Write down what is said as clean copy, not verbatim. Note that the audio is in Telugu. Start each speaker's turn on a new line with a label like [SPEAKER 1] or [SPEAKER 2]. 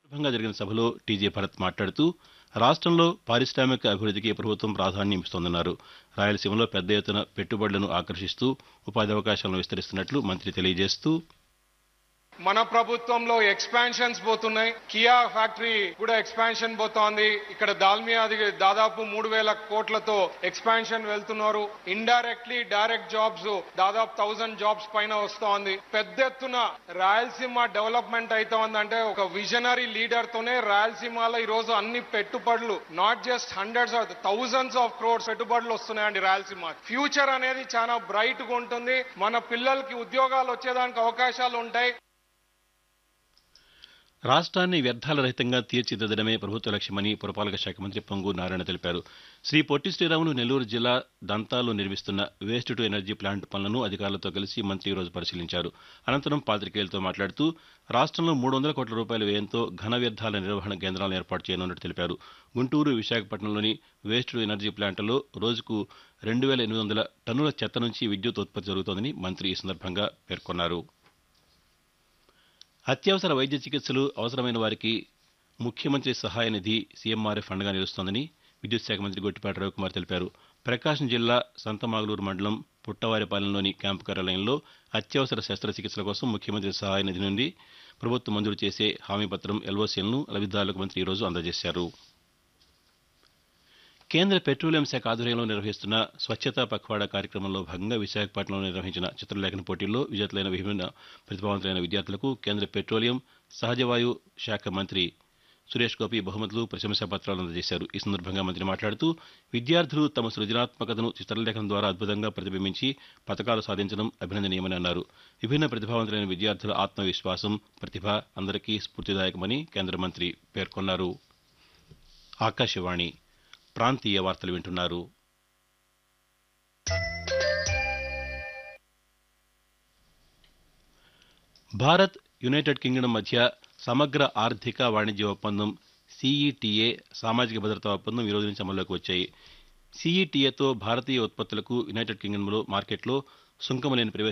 [SPEAKER 1] సందర్భంగా జరిగిన సభలో టీజే భరత్ మాట్లాడుతూ రాష్ట్రంలో పారిశ్రామిక అభివృద్ధికి ప్రభుత్వం ప్రాధాన్యం ఇస్తోందన్నారు. రాయలసీమలో పెద్ద ఎత్తున పెట్టుబడులను ఆకర్షిస్తూ ఉపాధి అవకాశాలను విస్తరిస్తున్నట్లు మంత్రి తెలియజేస్తూ
[SPEAKER 2] మన ప్రభుత్వంలో ఎక్స్పాన్షన్స్ పోతున్నాయి. కియా ఫ్యాక్టరీ కూడా ఎక్స్పాన్షన్ పోతోంది. ఇక్కడ దాల్మియాది దాదాపు 3,000 కోట్లతో ఎక్స్పాన్షన్ వెళ్తున్నారు. ఇండైరెక్ట్లీ డైరెక్ట్ జాబ్స్ దాదాపు 1,000 జాబ్స్ పైన వస్తోంది. పెద్ద ఎత్తున రాయలసీమ డెవలప్మెంట్ అవుతోందంటే ఒక విజనరీ లీడర్ తోనే రాయలసీమలో ఈ రోజు అన్ని పెట్టుబడులు not just hundreds of thousands of crores పెట్టుబడులు వస్తున్నాయండి. రాయలసీమ ఫ్యూచర్ అనేది చాలా బ్రైట్ గా ఉంటుంది. మన పిల్లలకి ఉద్యోగాలు వచ్చేదానికి అవకాశాలు ఉంటాయి.
[SPEAKER 1] రాష్ట్రాన్ని వ్యర్థాల రహితంగా తీర్చిదిద్దడమే ప్రభుత్వ లక్ష్యమని పురపాలక శాఖ మంత్రి పొంగూరు నారాయణ తెలిపారు. శ్రీ పొట్టి శ్రీరాములు నెల్లూరు జిల్లా దంతాల్లో నిర్మిస్తున్న వేస్ట్ టు ఎనర్జీ ప్లాంట్ పనులను అధికారులతో కలిసి మంత్రి ఈరోజు పరిశీలించారు. అనంతరం పాతికేయులతో మాట్లాడుతూ రాష్ట్రంలో 300 కోట్ల రూపాయల వ్యయంతో ఘన వ్యర్థాల నిర్వహణ కేంద్రాలను ఏర్పాటు చేయనున్నట్టు తెలిపారు. గుంటూరు, విశాఖపట్నంలోని వేస్ట్ టు ఎనర్జీ ప్లాంట్లలో రోజుకు 2,800 టన్నుల చెత్త నుంచి విద్యుత్ ఉత్పత్తి జరుగుతోందని మంత్రి ఈ సందర్భంగా పేర్కొన్నారు. అత్యవసర వైద్య చికిత్సలు అవసరమైన వారికి ముఖ్యమంత్రి సహాయ నిధి సీఎంఆర్ఎఫ్ అండగా నిలుస్తోందని విద్యుత్ శాఖ మంత్రి గొట్టిపాటి రవికుమార్ తెలిపారు. ప్రకాశం జిల్లా సంతమాగులూరు మండలం పుట్టవారిపాలెంలోని క్యాంపు కార్యాలయంలో అత్యవసర శస్త్రచికిత్సల కోసం ముఖ్యమంత్రి సహాయ నిధి నుండి ప్రభుత్వం మంజూరు చేసే హామీ పత్రం ఎల్ఓసీలను లబ్ధిదారులకు మంత్రి ఈరోజు అందజేశారు. కేంద్ర పెట్రోలియం శాఖ ఆధ్వర్యంలో నిర్వహిస్తున్న స్వచ్ఛతా పఖ్వాడా కార్యక్రమంలో భాగంగా విశాఖపట్నంలో నిర్వహించిన చిత్రలేఖన పోటీల్లో విజేతలైన విభిన్న ప్రతిభావంతులైన విద్యార్థులకు కేంద్ర పెట్రోలియం, సహజవాయు శాఖ మంత్రి సురేష్ గోపి బహుమతులు, ప్రశంసా పత్రాలు అందజేశారు. ఈ సందర్భంగా మంత్రి మాట్లాడుతూ విద్యార్థులు తమ సృజనాత్మకతను చిత్రలేఖనం ద్వారా అద్భుతంగా ప్రతిబింబించి పతకాలు సాధించడం అభినందనీయమని అన్నారు. విభిన్న ప్రతిభావంతులైన విద్యార్థుల ఆత్మవిశ్వాసం, ప్రతిభ అందరికీ స్ఫూర్తిదాయకమని కేంద్ర మంత్రి పేర్కొన్నారు. ఆకాశవాణి ప్రాంతీయ వార్తలు వింటున్నారు. భారత్, యునైటెడ్ కింగ్డమ్ మధ్య సమగ్ర ఆర్థిక వాణిజ్య ఒప్పందం సీఈటీఏ, సామాజిక భద్రతా ఒప్పందం ఈ రోజు నుంచి అమల్లోకి వచ్చాయి. సీఈటీఏతో భారతీయ ఉత్పత్తులకు యునైటెడ్ కింగ్డమ్లో మార్కెట్లో సుంకం లేని ప్రవేశ